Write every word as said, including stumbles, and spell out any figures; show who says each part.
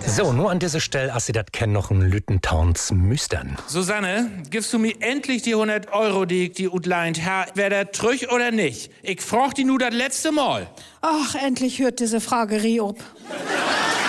Speaker 1: So, nur an dieser Stelle, als Sie das kennen, noch ein Lüttentowns Müstern.
Speaker 2: Susanne, gibst du mir endlich die hundert Euro, die ich dir utleint ha, wer der trüch oder nicht? Ich frag die nur das letzte Mal.
Speaker 3: Ach, endlich hört diese Fragerie ob.